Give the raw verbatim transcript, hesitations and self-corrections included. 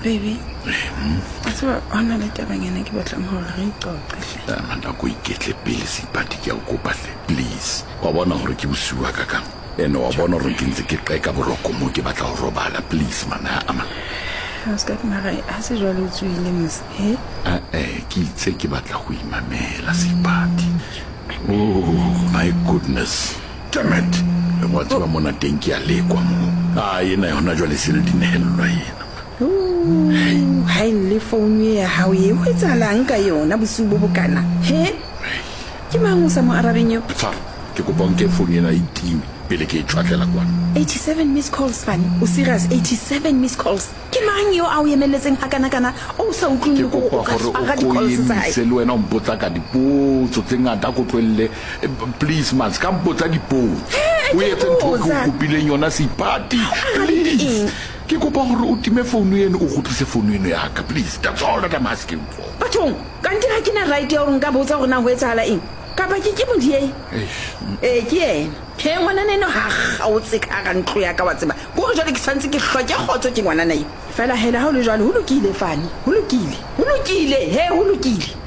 Baby. That's what I'm not letting you get them horrible. I'm not going to get the bill. See, but you go back, please. I want to give you a caka. And I want to get like a rock, give a robala, please, man. I was getting married as a jolly to Williams, eh? Eh, kids take about la hui, my mela, see, party. Oh, my goodness. Damn it. What's my mona think ya lequam? Ah, you know, not really still in hell, right? Ooh, highly phone me how you what's a lanka yo, Nabusubu Bukana. Hey? Kimamusa Arabino. Kikubonke phone in a team, Billy track like one. eighty-seven missed calls, Fanny. Usiras, eighty-seven missed calls. Kiman yo, our Yemelezing Haganagana, also including Selwyn on Botaka the boat to think at Daco. Please, man, come Botaki. We have to be in your Nasi party. Please. Ultimate phone and Uhutu phone in Aka, please. That's all that I'm asking for. But you can't I can write your own gabos or now where's Ala in? Kabaki, eh, yeah. Can't one and no ha, I would say Karan Kriakawatima. What are the expensive hot one and a fella had a whole Hulu Kili fan. Hulu Kili. Hulu Kili, hey, Hulu Kili.